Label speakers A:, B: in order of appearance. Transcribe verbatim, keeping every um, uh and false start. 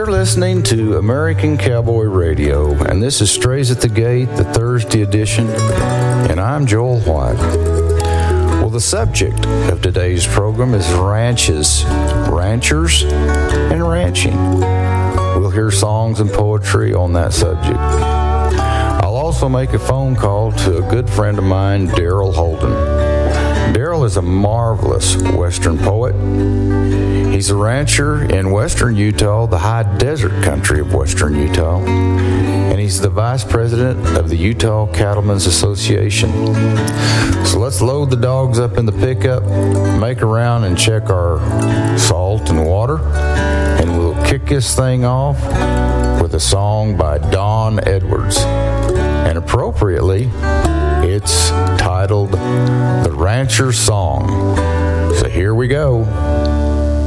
A: You're listening to American Cowboy Radio, and this is Strays at the Gate, the Thursday edition, and I'm Joel White. Well, the subject of today's program is ranches, ranchers, and ranching. We'll hear songs and poetry on that subject. I'll also make a phone call to a good friend of mine, Daryl Holden. Daryl is a marvelous Western poet. He's a rancher in western Utah, the high desert country of western Utah, and he's the vice president of the Utah Cattlemen's Association. So let's load the dogs up in the pickup, make a round and check our salt and water, and we'll kick this thing off with a song by Don Edwards. And appropriately, it's titled The Rancher's Song. So here we go.